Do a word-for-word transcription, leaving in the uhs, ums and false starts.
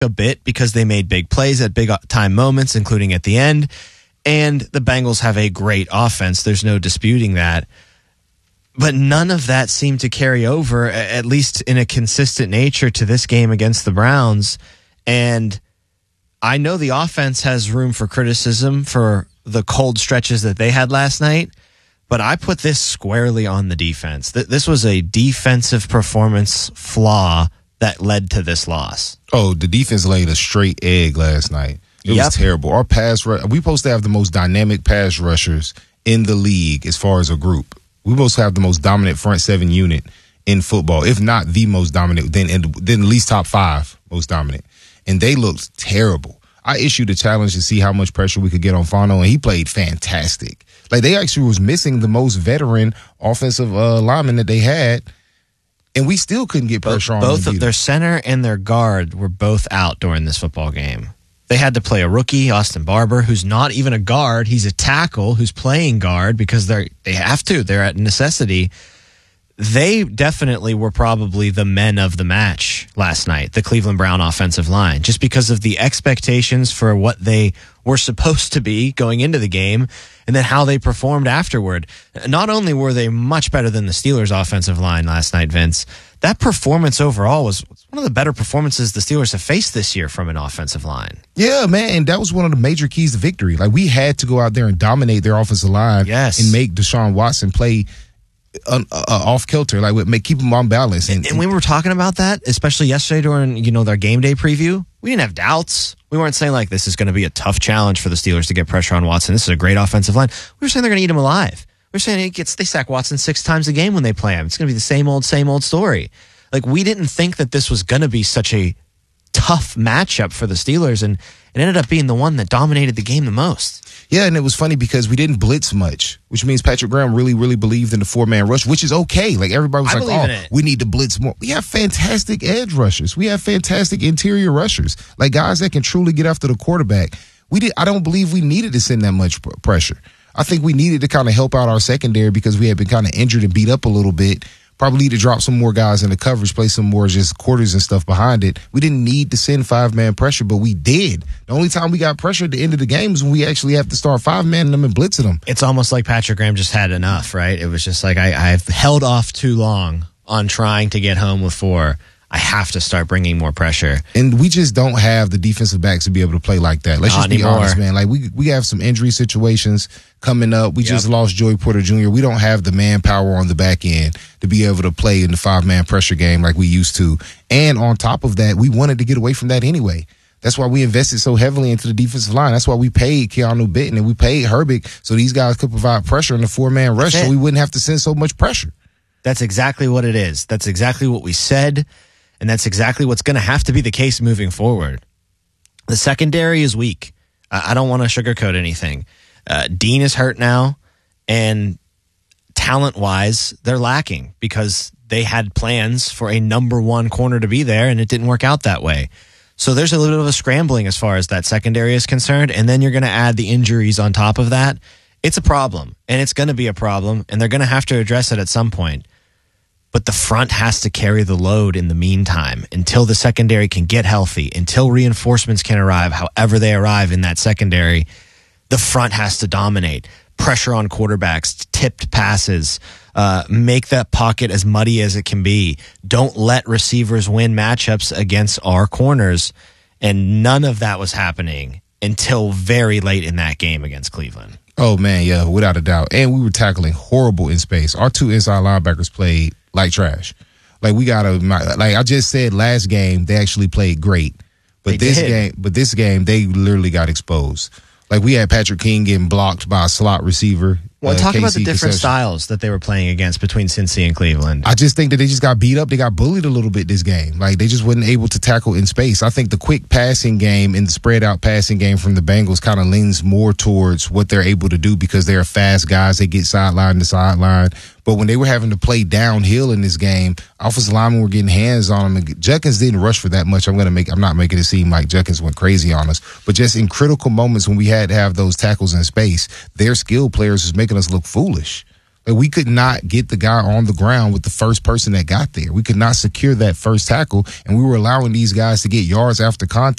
a bit because they made big plays at big time moments, including at the end. And the Bengals have a great offense. There's no disputing that. But none of that seemed to carry over, at least in a consistent nature, to this game against the Browns. And I know the offense has room for criticism for the cold stretches that they had last night, but I put this squarely on the defense. This was a defensive performance flaw that led to this loss. Oh, the defense laid a straight egg last night. It yep. was terrible. Our pass rush, we're supposed to have the most dynamic pass rushers in the league as far as a group. We're supposed to have the most dominant front seven unit in football, if not the most dominant, then, then at least top five most dominant. And they looked terrible. I issued a challenge to see how much pressure we could get on Fano, and he played fantastic. Like, they actually was missing the most veteran offensive uh, lineman that they had, and we still couldn't get pressure both, on them. Both of their center and their guard were both out during this football game. They had to play a rookie, Austin Barber, who's not even a guard. He's a tackle who's playing guard because they're they have to. They're at necessity. They definitely were probably the men of the match last night, the Cleveland Brown offensive line, just because of the expectations for what they were supposed to be going into the game and then how they performed afterward. Not only were they much better than the Steelers' offensive line last night, Vince, that performance overall was one of the better performances the Steelers have faced this year from an offensive line. Yeah, man, and that was one of the major keys to victory. Like, we had to go out there and dominate their offensive line yes. and make Deshaun Watson play Uh, uh, off kilter, like make keep them on balance. And, and, and we were talking about that, especially yesterday during you know their game day preview. We didn't have doubts. We weren't saying like this is going to be a tough challenge for the Steelers to get pressure on Watson. This is a great offensive line. We were saying they're going to eat him alive. We were saying it gets they sack Watson six times a game when they play him. It's going to be the same old, same old story. Like, we didn't think that this was going to be such a tough matchup for the Steelers, and it ended up being the one that dominated the game the most. Yeah, and it was funny because we didn't blitz much, which means Patrick Graham really, really believed in the four-man rush, which is okay. Like, everybody was I like, oh, we need to blitz more. We have fantastic edge rushers. We have fantastic interior rushers, like guys that can truly get after the quarterback. We did. I don't believe we needed to send that much pr- pressure. I think we needed to kind of help out our secondary because we had been kind of injured and beat up a little bit. Probably need to drop some more guys in the coverage, play some more just quarters and stuff behind it. We didn't need to send five-man pressure, but we did. The only time we got pressure at the end of the game is when we actually have to start five-man them and blitzing them. It's almost like Patrick Graham just had enough, right? It was just like, I, I've held off too long on trying to get home with four. I have to start bringing more pressure. And we just don't have the defensive backs to be able to play like that. Let's Not just be anymore. honest, man. Like, we we have some injury situations coming up. We Yep. just lost Joey Porter Junior We don't have the manpower on the back end to be able to play in the five-man pressure game like we used to. And on top of that, we wanted to get away from that anyway. That's why we invested so heavily into the defensive line. That's why we paid Keanu Benton and we paid Herbig so these guys could provide pressure in the four-man rush so we wouldn't have to send so much pressure. That's exactly what it is. That's exactly what we said. And that's exactly what's going to have to be the case moving forward. The secondary is weak. I don't want to sugarcoat anything. Uh, Dean is hurt now, and talent-wise, they're lacking because they had plans for a number one corner to be there, and it didn't work out that way. So there's a little bit of a scrambling as far as that secondary is concerned, and then you're going to add the injuries on top of that. It's a problem, and it's going to be a problem, and they're going to have to address it at some point. But the front has to carry the load in the meantime until the secondary can get healthy, until reinforcements can arrive, however they arrive in that secondary. The front has to dominate. Pressure on quarterbacks, tipped passes, uh, make that pocket as muddy as it can be. Don't let receivers win matchups against our corners. And none of that was happening until very late in that game against Cleveland. Oh, man, yeah, without a doubt. And we were tackling horrible in space. Our two inside linebackers played like trash. Like, we got to, like I just said last game, they actually played great. But They this did. game, but this game, they literally got exposed. Like, we had Patrick King getting blocked by a slot receiver. Well, uh, talk about the Casey different Concession. styles that they were playing against between Cincy and Cleveland. I just think that they just got beat up. They got bullied a little bit this game. Like, they just wasn't able to tackle in space. I think the quick passing game and the spread out passing game from the Bengals kind of leans more towards what they're able to do because they're fast guys. They get sideline to sideline. But when they were having to play downhill in this game, offensive linemen were getting hands on them. And Judkins didn't rush for that much. I'm gonna make. I'm not making it seem like Judkins went crazy on us. But just in critical moments when we had to have those tackles in space, their skilled players was making us look foolish. Like, we could not get the guy on the ground with the first person that got there. We could not secure that first tackle, and we were allowing these guys to get yards after contact